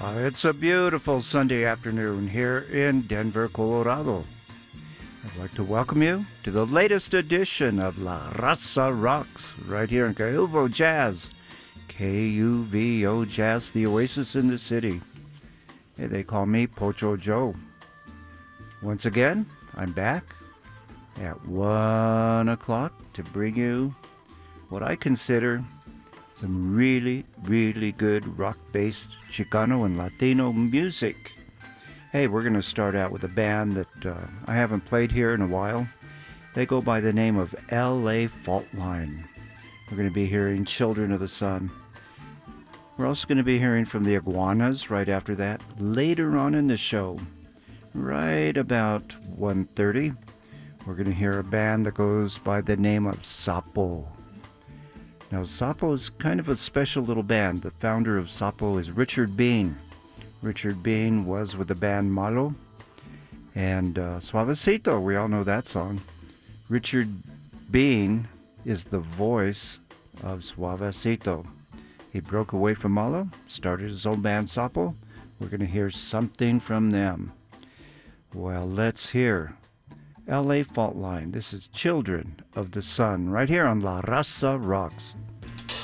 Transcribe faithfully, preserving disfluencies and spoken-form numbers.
Uh, it's a beautiful Sunday afternoon here in Denver, Colorado. I'd like to welcome you to the latest edition of La Raza Rocks right here in K U V O Jazz. K U V O Jazz, the oasis in the city. Hey, they call me Pocho Joe. Once again, I'm back at one o'clock to bring you what I consider some really, really good rock-based Chicano and Latino music. Hey, we're going to start out with a band that uh, I haven't played here in a while. They go by the name of L A Fault Line. We're going to be hearing Children of the Sun. We're also going to be hearing from the Iguanas right after that. Later on in the show, right about one thirty, we're going to hear a band that goes by the name of Sapo. Now, Sapo is kind of a special little band. The founder of Sapo is Richard Bean. Richard Bean was with the band Malo and uh, Suavecito. We all know that song. Richard Bean is the voice of Suavecito. He broke away from Malo, started his own band Sapo. We're going to hear something from them. Well, let's hear L A Fault Line. This is Children of the Sun right here on La Raza Rocks.